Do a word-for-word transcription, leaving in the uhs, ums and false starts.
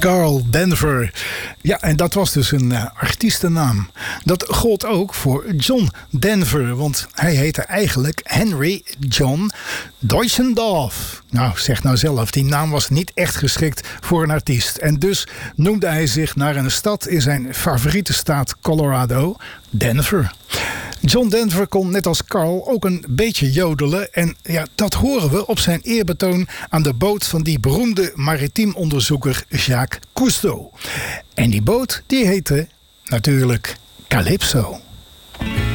Carl Denver. Ja, en dat was dus een uh, artiestennaam. Dat gold ook voor John Denver, want hij heette eigenlijk Henry John Deutschendorf. Nou, zeg nou zelf, die naam was niet echt geschikt voor een artiest. En dus noemde hij zich naar een stad in zijn favoriete staat Colorado, Denver. John Denver kon net als Carl ook een beetje jodelen. En ja, dat horen we op zijn eerbetoon aan de boot van die beroemde maritiem onderzoeker Jacques Cousteau. En die boot die heette natuurlijk Calypso.